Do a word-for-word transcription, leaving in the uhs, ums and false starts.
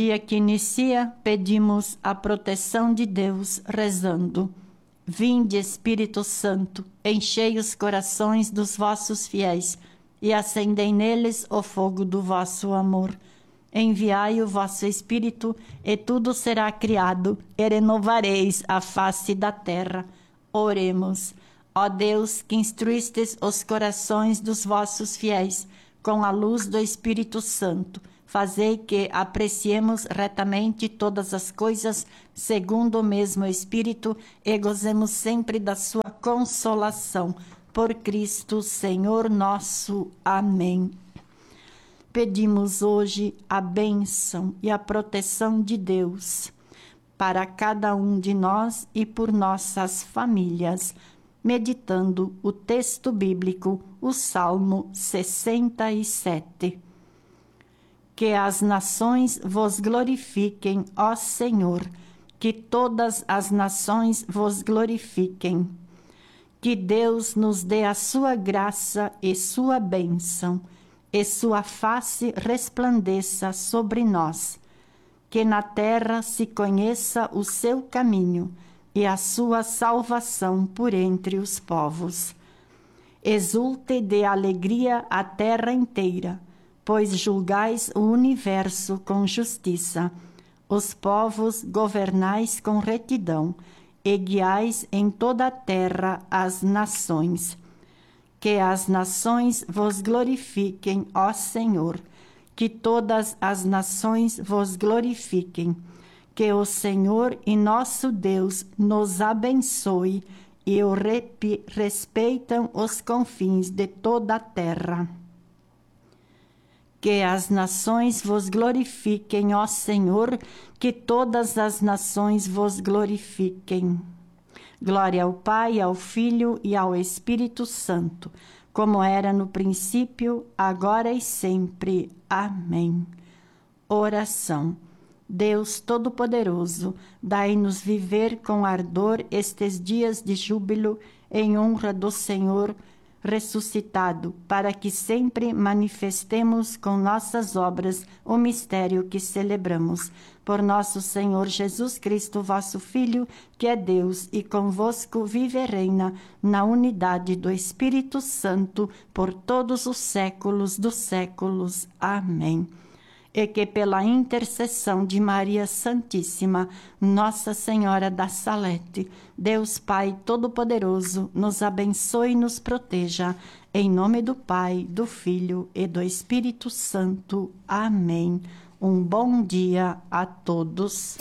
Dia que inicia, pedimos a proteção de Deus, rezando: Vinde, Espírito Santo, enchei os corações dos vossos fiéis e acendei neles o fogo do vosso amor. Enviai o vosso Espírito, e tudo será criado, e renovareis a face da terra. Oremos. Ó Deus, que instruístes os corações dos vossos fiéis com a luz do Espírito Santo, fazei que apreciemos retamente todas as coisas segundo o mesmo Espírito e gozemos sempre da sua consolação. Por Cristo, Senhor nosso. Amém. Pedimos hoje a bênção e a proteção de Deus para cada um de nós e por nossas famílias, meditando o texto bíblico, o Salmo sessenta e sete. Que as nações vos glorifiquem, ó Senhor, que todas as nações vos glorifiquem. Que Deus nos dê a sua graça e sua bênção, e sua face resplandeça sobre nós. Que na terra se conheça o seu caminho e a sua salvação por entre os povos. Exulte de alegria a terra inteira, pois julgais o universo com justiça. Os povos governais com retidão, e guiais em toda a terra as nações. Que as nações vos glorifiquem, ó Senhor, que todas as nações vos glorifiquem. Que o Senhor e nosso Deus nos abençoe e o respeitam os confins de toda a terra. Que as nações vos glorifiquem, ó Senhor, que todas as nações vos glorifiquem. Glória ao Pai, ao Filho e ao Espírito Santo, como era no princípio, agora e sempre. Amém. Oração. Deus Todo-Poderoso, dai-nos viver com ardor estes dias de júbilo em honra do Senhor ressuscitado, para que sempre manifestemos com nossas obras o mistério que celebramos. Por nosso Senhor Jesus Cristo, vosso Filho, que é Deus e convosco vive e reina na unidade do Espírito Santo, por todos os séculos dos séculos. Amém. E que pela intercessão de Maria Santíssima, Nossa Senhora da Salete, Deus Pai Todo-Poderoso, nos abençoe e nos proteja. Em nome do Pai, do Filho e do Espírito Santo. Amém. Um bom dia a todos.